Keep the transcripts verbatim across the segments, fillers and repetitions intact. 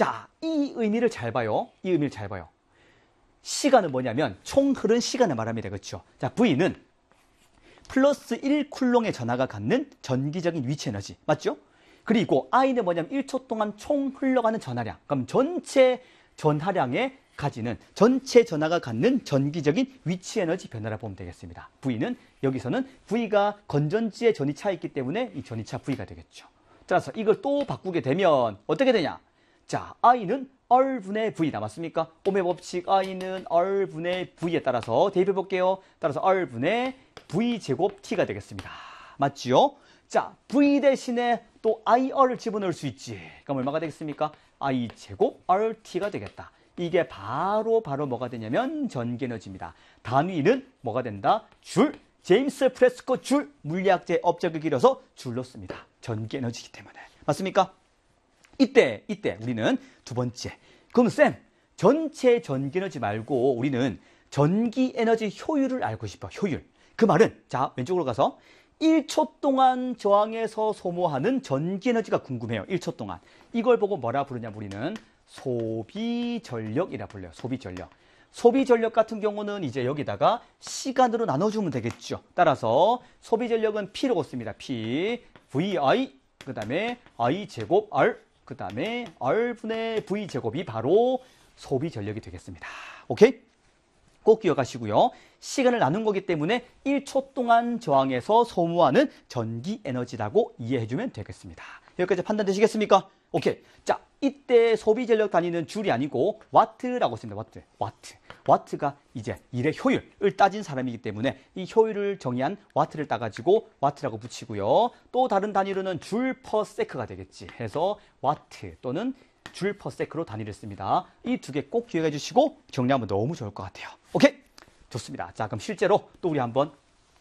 자, 이 의미를 잘 봐요. 이 의미를 잘 봐요. 시간은 뭐냐면 총 흐른 시간을 말합니다. 그렇죠? 자, V는 플러스 일 쿨롱의 전하가 갖는 전기적인 위치 에너지. 맞죠? 그리고 I는 뭐냐면 일 초 동안 총 흘러가는 전하량. 그럼 전체 전하량에 가지는 전체 전하가 갖는 전기적인 위치 에너지 변화라 보면 되겠습니다. V는 여기서는 V가 건전지의 전위차에 있기 때문에 이 전위차 V가 되겠죠. 따라서 이걸 또 바꾸게 되면 어떻게 되냐? 자, I는 R분의 V 남았습니까? 옴의 법칙 I는 R분의 V에 따라서 대입해 볼게요. 따라서 R분의 V제곱 T가 되겠습니다. 맞죠? 자, V 대신에 또 아이알을 집어넣을 수 있지. 그럼 얼마가 되겠습니까? I제곱 알티가 되겠다. 이게 바로 바로 뭐가 되냐면 전기에너지입니다. 단위는 뭐가 된다? 줄. 제임스 프레스코 줄. 물리학자의 업적을 길어서 줄로 씁니다. 전기에너지이기 때문에. 맞습니까? 이때, 이때 우리는 두 번째. 그럼 쌤, 전체 전기에너지 말고 우리는 전기에너지 효율을 알고 싶어. 효율. 그 말은 자, 왼쪽으로 가서 일 초 동안 저항에서 소모하는 전기에너지가 궁금해요. 일 초 동안. 이걸 보고 뭐라 부르냐 우리는 소비전력이라 불러요. 소비전력. 소비전력 같은 경우는 이제 여기다가 시간으로 나눠주면 되겠죠. 따라서 소비전력은 P라고 씁니다. P, 브이아이, 그 다음에 I제곱 R, 그 다음에 R분의 V제곱이 바로 소비전력이 되겠습니다. 오케이? 꼭 기억하시고요. 시간을 나눈 거기 때문에 일 초 동안 저항에서 소모하는 전기에너지라고 이해해주면 되겠습니다. 여기까지 판단되시겠습니까? 오케이. 자, 이때 소비전력 단위는 줄이 아니고 와트라고 씁니다. 와트. 와트. 와트가 이제 일의 효율을 따진 사람이기 때문에 이 효율을 정의한 와트를 따가지고 와트라고 붙이고요. 또 다른 단위로는 줄 퍼 세크가 되겠지. 해서 와트 또는 줄 퍼 세크로 단위를 씁니다. 이 두 개 꼭 기억해 주시고 정리하면 너무 좋을 것 같아요. 오케이? 좋습니다. 자, 그럼 실제로 또 우리 한번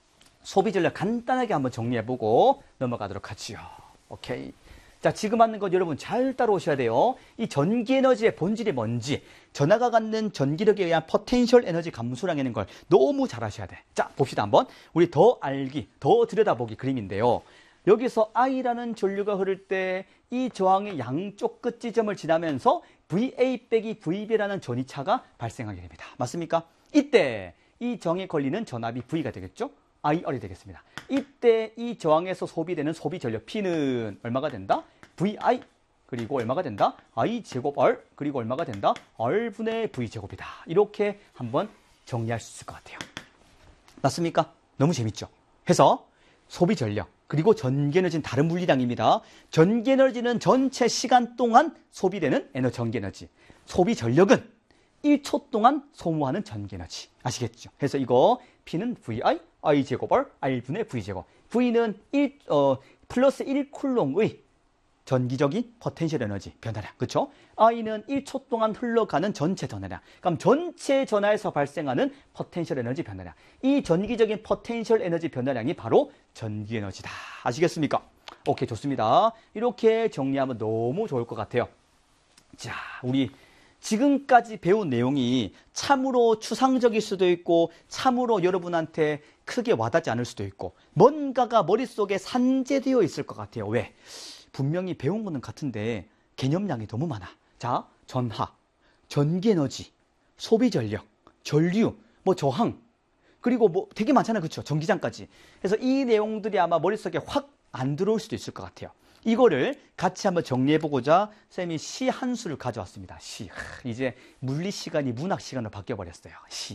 소비전력 간단하게 한번 정리해보고 넘어가도록 하지요. 오케이. 자, 지금 하는 것 여러분 잘 따라오셔야 돼요. 이 전기에너지의 본질이 뭔지, 전하가 갖는 전기력에 의한 포텐셜 에너지 감소량이라는 걸 너무 잘 아셔야 돼. 자, 봅시다 한번. 우리 더 알기, 더 들여다보기 그림인데요. 여기서 I라는 전류가 흐를 때 이 저항의 양쪽 끝 지점을 지나면서 브이에이 빼기 브이비라는 전위차가 발생하게 됩니다. 맞습니까? 이때 이 저항에 걸리는 전압이 V가 되겠죠? 아이알이 되겠습니다. 이때 이 저항에서 소비되는 소비 전력 P는 얼마가 된다? 브이아이 그리고 얼마가 된다? I제곱 R 그리고 얼마가 된다? R분의 V제곱이다. 이렇게 한번 정리할 수 있을 것 같아요. 맞습니까? 너무 재밌죠? 해서 소비 전력 그리고 전기에너지는 다른 물리량입니다. 전기에너지는 전체 시간 동안 소비되는 에너지 전기에너지. 소비 전력은 일 초 동안 소모하는 전기에너지. 아시겠죠? 그래서 이거 P는 브이아이, I제곱 R, R분의 V제곱. V는 일, 어, 플러스 일 쿨롱의 전기적인 포텐셜 에너지 변화량. 그렇죠? I는 일 초 동안 흘러가는 전체 전하량. 그럼 전체 전하에서 발생하는 포텐셜 에너지 변화량. 이 전기적인 포텐셜 에너지 변화량이 바로 전기 에너지다. 아시겠습니까? 오케이, 좋습니다. 이렇게 정리하면 너무 좋을 것 같아요. 자, 우리 지금까지 배운 내용이 참으로 추상적일 수도 있고 참으로 여러분한테 크게 와닿지 않을 수도 있고 뭔가가 머릿속에 산재되어 있을 것 같아요. 왜? 분명히 배운 거는 같은데 개념량이 너무 많아. 자, 전하, 전기에너지, 소비전력, 전류, 뭐 저항, 그리고 뭐 되게 많잖아요. 그렇죠? 전기장까지. 그래서 이 내용들이 아마 머릿속에 확 안 들어올 수도 있을 것 같아요. 이거를 같이 한번 정리해보고자 쌤이 시 한 수를 가져왔습니다. 시. 이제 물리 시간이 문학 시간으로 바뀌어버렸어요. 시.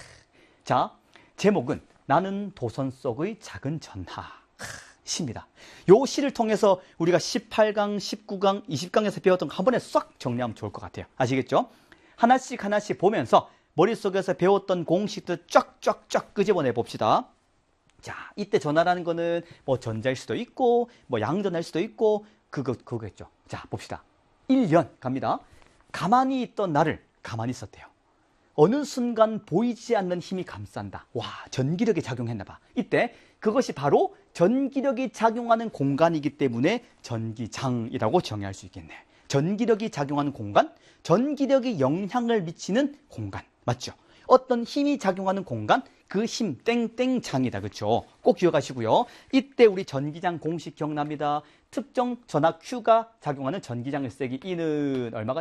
자, 제목은 나는 도선 속의 작은 전하. 시입니다. 요 시를 통해서 우리가 십팔 강, 십구 강, 이십 강에서 배웠던 거 한 번에 싹 정리하면 좋을 것 같아요. 아시겠죠? 하나씩 하나씩 보면서 머릿속에서 배웠던 공식들 쫙쫙쫙 끄집어내 봅시다. 자, 이때 전하라는 거는 뭐 전자일 수도 있고 뭐 양전할 수도 있고 그거, 그거겠죠. 자, 봅시다. 일 년 갑니다. 가만히 있던 나를 가만히 있었대요. 어느 순간 보이지 않는 힘이 감싼다. 와, 전기력이 작용했나 봐. 이때 그것이 바로 전기력이 작용하는 공간이기 때문에 전기장이라고 정의할 수 있겠네. 전기력이 작용하는 공간, 전기력이 영향을 미치는 공간. 맞죠? 어떤 힘이 작용하는 공간, 그 힘 땡땡장이다. 그렇죠? 꼭 기억하시고요. 이때 우리 전기장 공식 기억납니다. 특정 전하 Q가 작용하는 전기장의 세기 E는 얼마가